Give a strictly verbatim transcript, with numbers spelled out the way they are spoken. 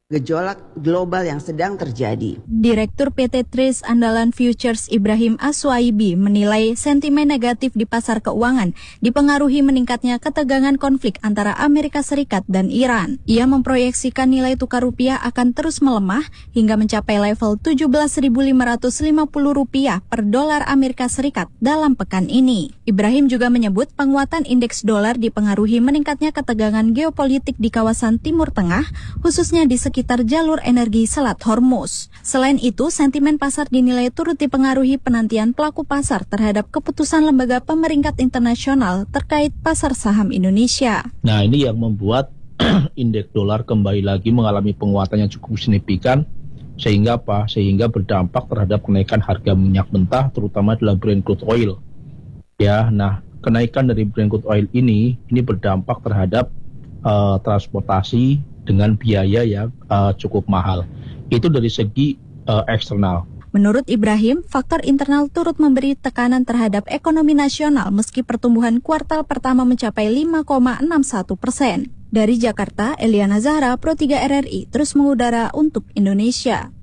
gejolak global yang sedang terjadi. Direktur P T Trace Andalan Futures Ibrahim Aswaibi menilai sentimen negatif di pasar keuangan dipengaruhi meningkatnya ketegangan konflik antara Amerika Serikat dan Iran. Ia memproyeksikan nilai tukar rupiah akan terus melemah hingga mencapai level tujuh belas ribu lima ratus lima puluh rupiah per dolar Amerika Serikat dalam pekan ini. Ibrahim juga menyebut penguatan indeks dolar dipengaruhi meningkatnya ketegangan geopolitik di kawasan Timur Tengah, khususnya di sekitar sekitar jalur energi Selat Hormuz. Selain itu, sentimen pasar dinilai turut dipengaruhi penantian pelaku pasar terhadap keputusan lembaga pemeringkat internasional terkait pasar saham Indonesia. Nah, ini yang membuat indeks dolar kembali lagi mengalami penguatan yang cukup signifikan, sehingga apa? Sehingga berdampak terhadap kenaikan harga minyak mentah, terutama dalam Brent crude oil. Ya, nah kenaikan dari Brent crude oil ini ini berdampak terhadap uh, transportasi dengan biaya yang uh, cukup mahal. Itu dari segi uh, eksternal. Menurut Ibrahim, faktor internal turut memberi tekanan terhadap ekonomi nasional meski pertumbuhan kuartal pertama mencapai lima koma enam satu persen. Dari Jakarta, Eliana Zahra, Pro tiga R R I, terus mengudara untuk Indonesia.